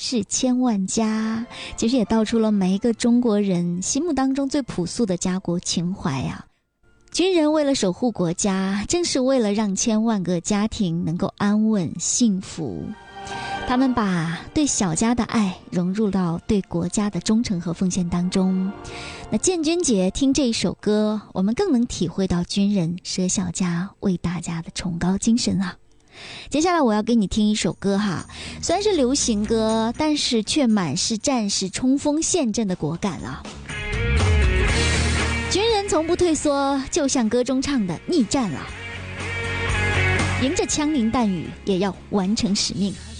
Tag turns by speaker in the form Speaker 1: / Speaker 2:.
Speaker 1: 是千万家，其实也道出了每一个中国人心目当中最朴素的家国情怀啊。军人为了守护国家，正是为了让千万个家庭能够安稳幸福，他们把对小家的爱融入到对国家的忠诚和奉献当中。那建军节听这一首歌，我们更能体会到军人舍小家为大家的崇高精神啊。接下来我要给你听一首歌哈，虽然是流行歌，但是却满是战士冲锋陷阵的果敢了。军人从不退缩，就像歌中唱的逆战了，迎着枪林弹雨也要完成使命。